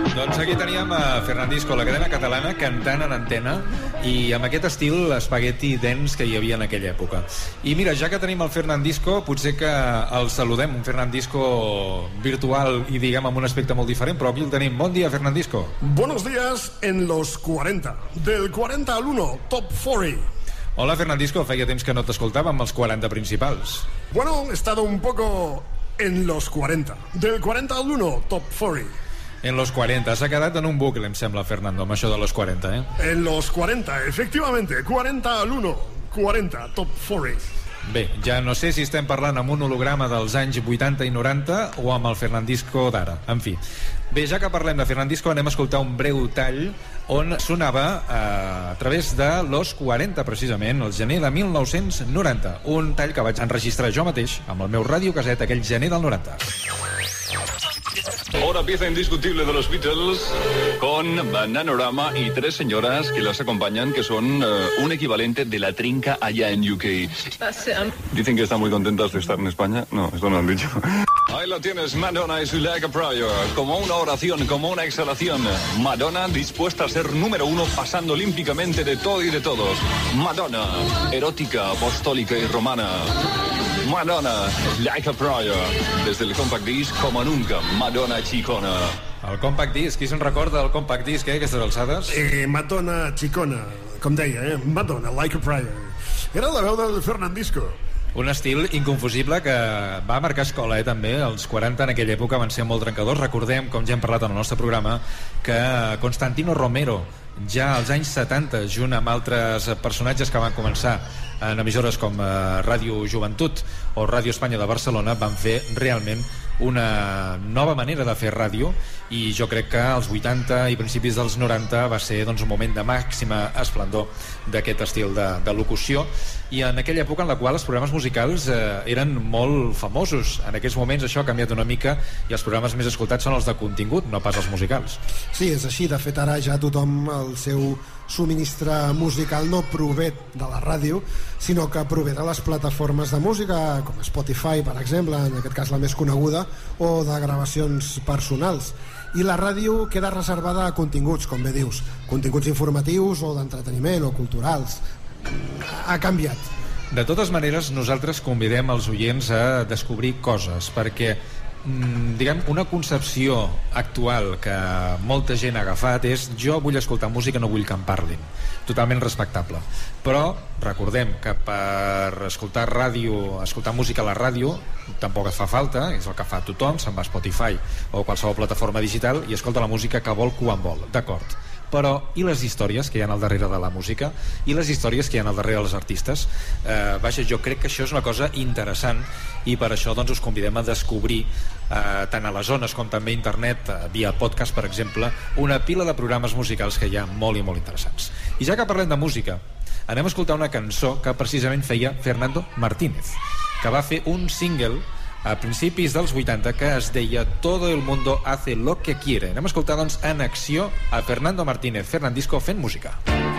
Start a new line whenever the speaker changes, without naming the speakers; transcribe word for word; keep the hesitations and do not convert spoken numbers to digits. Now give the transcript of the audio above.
Doncs aquí teníem a Fernandisco, la cadena catalana, cantant en antena i amb aquest estil espagueti dens que hi havia en aquella època. I mira, ja que tenim el Fernandisco, potser que el saludem, un Fernandisco virtual i diguem amb un aspecte molt diferent, però aquí el tenim. Bon dia, Fernandisco.
Buenos días en los cuarenta. Del cuarenta al uno, top cuarenta.
Hola, Fernandisco, feia temps que no t'escoltàvem amb els quaranta principals.
Bueno, he estado un poco en los cuarenta. Del cuarenta al uno, top cuarenta.
En los cuarenta, s'ha quedat en un bucle, em sembla, Fernando, amb això de los cuarenta, eh?
En los cuarenta, efectivamente, cuarenta al uno, cuarenta, top cuarenta.
Bé, ja no sé si estem parlant amb un holograma dels anys vuitanta i noranta o amb el Fernandisco d'ara, en fi. Bé, ja que parlem de Fernandisco, anem a escoltar un breu tall on sonava eh, a través de los cuarenta, precisament, el gener de mil nou-cents noranta. Un tall que vaig enregistrar jo mateix amb el meu radiocasset aquell gener del noranta.
Hora pieza indiscutible de los Beatles con Bananorama y tres señoras que las acompañan, que son uh, un equivalente de la trinca allá en U K. Dicen que están muy contentas de estar en España. No, esto no han dicho. Ahí lo tienes, Madonna y su Like a Prayer. Como una oración, como una exhalación. Madonna dispuesta a ser número uno, pasando olímpicamente de todo y de todos. Madonna, erótica, apostólica y romana. Madonna, Like a Prayer. Desde el Compact Disc como nunca, Madonna Chicona.
El Compact Disc, qui se'n recorda del Compact Disc, eh, aquestes alçades?
Eh, Madonna Chicona, com deia, eh? Madonna, Like a Prayer. Era la veu del Fernandisco.
Un estil inconfusible que va marcar escola, eh, també. Els quaranta en aquella època van ser molt trencadors. Recordem, com ja hem parlat en el nostre programa, que Constantino Romero, ja als anys setanta, junt amb altres personatges que van començar en emissores com eh, Ràdio Joventut o Ràdio Espanya de Barcelona, van fer realment una nova manera de fer ràdio, i jo crec que als vuitanta i principis dels noranta va ser, doncs, un moment de màxima esplendor d'aquest estil de, de locució, i en aquella època en la qual els programes musicals eh, eren molt famosos. En aquests moments això ha canviat una mica i els programes més escoltats són els de contingut, no pas els musicals.
Sí, és així. De fet, ara ja tothom, el seu subministre musical no prové de la ràdio, sinó que prové de les plataformes de música com Spotify, per exemple, en aquest cas la més coneguda, o de gravacions personals. I la ràdio queda reservada a continguts, com bé dius, continguts informatius o d'entreteniment o culturals. Ha canviat.
De totes maneres, nosaltres convidem els oients a descobrir coses, perquè diguem, una concepció actual que molta gent ha agafat és: jo vull escoltar música, no vull que em parlin. Totalment respectable, però recordem que per escoltar ràdio, escoltar música a la ràdio tampoc et fa falta, és el que fa tothom, se'n va a Spotify o qualsevol plataforma digital i escolta la música que vol quan vol, d'acord. Però i les històries que hi ha al darrere de la música, i les històries que hi ha al darrere dels artistes? Eh, vaja, jo crec que això és una cosa interessant, i per això, doncs, us convidem a descobrir eh, tant a les zones com també a internet, eh, via podcast, per exemple, una pila de programes musicals que hi ha molt i molt interessants. I ja que parlem de música, anem a escoltar una cançó que precisament feia Fernando Martínez, que va fer un single a principis dels vuitanta que es deia Todo el mundo hace lo que quiere. Anem a escoltar, doncs, en acció a Fernando Martínez, Fernandisco, fent música.